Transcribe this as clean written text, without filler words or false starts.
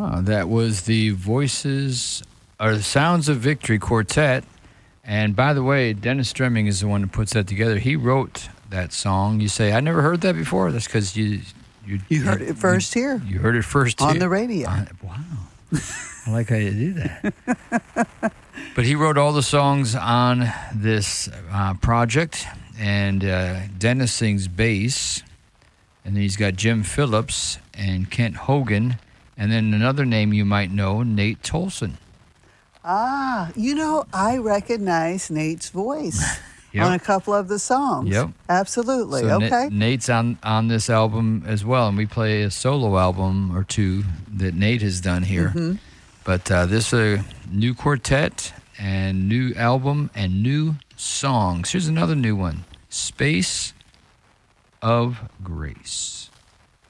That was the Voices or the Sounds of Victory Quartet. And by the way, Dennis Stremming is the one who puts that together. He wrote that song. You say, I never heard that before? That's because you heard it first here. You heard it first on here. the radio. Wow. I like how you do that. But he wrote all the songs on this project. And Dennis sings bass. And then he's got Jim Phillips and Kent Hogan. And then another name you might know, Nate Tolson. I recognize Nate's voice Yep. on a couple of the songs. Yep. Absolutely. So Okay. Nate's on this album as well, and we play a solo album or two that Nate has done here. Mm-hmm. But this is a new quartet and new album and new songs. Here's another new one, Space of Grace.